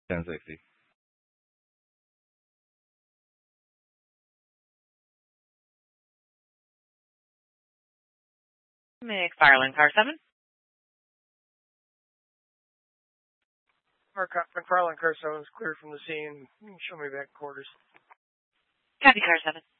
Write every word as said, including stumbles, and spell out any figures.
ten sixty. McFarland, car seven. Mark McFarland, car seven is cleared from the scene. Show me back quarters. Copy, car seven.